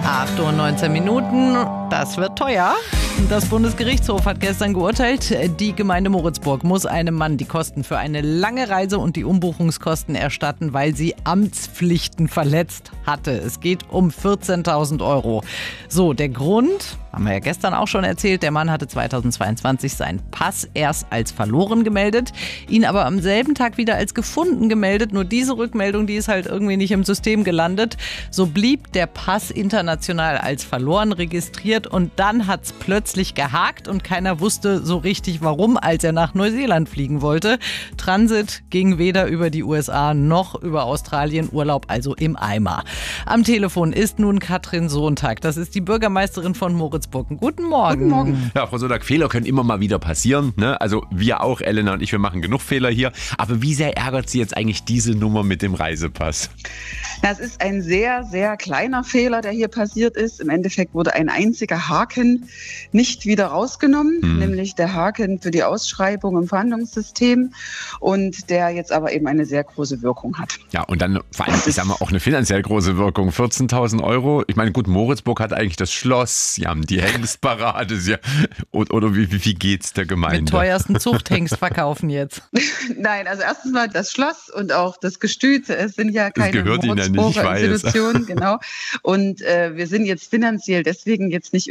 8:19 Das wird teuer. Das Bundesgerichtshof hat gestern geurteilt, die Gemeinde Moritzburg muss einem Mann die Kosten für eine lange Reise und die Umbuchungskosten erstatten, weil sie Amtspflichten verletzt hatte. Es geht um 14.000 Euro. So, der Grund, haben wir ja gestern auch schon erzählt, der Mann hatte 2022 seinen Pass erst als verloren gemeldet, ihn aber am selben Tag wieder als gefunden gemeldet. Nur diese Rückmeldung, die ist halt irgendwie nicht im System gelandet. So blieb der Pass international als verloren registriert und dann hat es plötzlich gehakt und keiner wusste so richtig warum, als er nach Neuseeland fliegen wollte. Transit ging weder über die USA noch über Australien, Urlaub also im Eimer. Am Telefon ist nun Katrin Sontag, das ist die Bürgermeisterin von Moritzburg. Guten Morgen. Guten Morgen. Ja, Frau Sontag, Fehler können immer mal wieder passieren, ne? Also wir auch, Elena und ich, wir machen genug Fehler hier. Aber wie sehr ärgert Sie jetzt eigentlich diese Nummer mit dem Reisepass? Das ist ein sehr, sehr kleiner Fehler, der hier passiert ist. Im Endeffekt wurde ein einziger Haken nicht wieder rausgenommen, nämlich der Haken für die Ausschreibung im Verhandlungssystem und der jetzt aber eben eine sehr große Wirkung hat. Ja, und dann vor allem, ich sag mal, auch eine finanziell große Wirkung. 14.000 Euro. Ich meine, gut, Moritzburg hat eigentlich das Schloss, sie haben die Hengstparade. Oder wie geht's der Gemeinde? Mit teuersten Zuchthengst verkaufen jetzt. Nein, also erstens mal das Schloss und auch das Gestüt, es sind ja keine Moritzburger Institutionen, genau. Und wir sind jetzt finanziell deswegen jetzt nicht